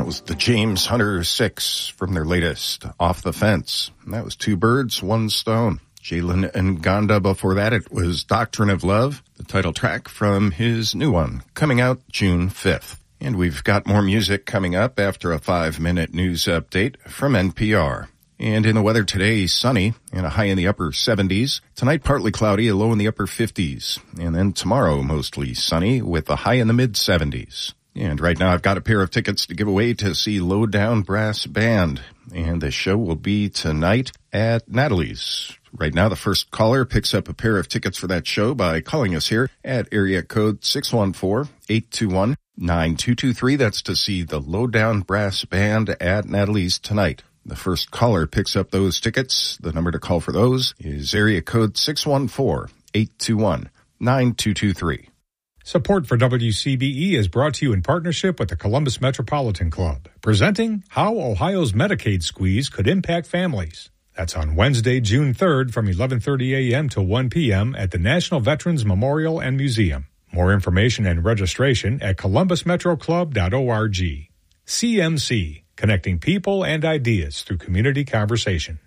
was the James Hunter 6 from their latest, Off the Fence. And that was Two Birds, One Stone. Jalen Nganda before that, it was Doctrine of Love, the title track from his new one, coming out June 5th. And we've got more music coming up after a 5-minute news update from NPR. And in the weather today, sunny and a high in the upper 70s. Tonight, partly cloudy, a low in the upper 50s. And then tomorrow, mostly sunny with a high in the mid-70s. And right now, I've got a pair of tickets to give away to see Lowdown Brass Band. And the show will be tonight at Natalie's. Right now, the first caller picks up a pair of tickets for that show by calling us here at area code 614-821-9223. That's to see the Lowdown Brass Band at Natalie's tonight. The first caller picks up those tickets. The number to call for those is area code 614-821-9223. Support for WCBE is brought to you in partnership with the Columbus Metropolitan Club, presenting How Ohio's Medicaid Squeeze Could Impact Families. That's on Wednesday, June 3rd from 11:30 a.m. to 1 p.m. at the National Veterans Memorial and Museum. More information and registration at columbusmetroclub.org. CMC, connecting people and ideas through community conversation.